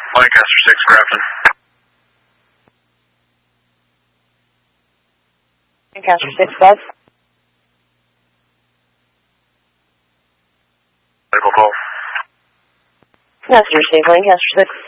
Lancaster 6, Grafton. Lancaster 6, bus. Medical call. Passenger safe, Lancaster 6.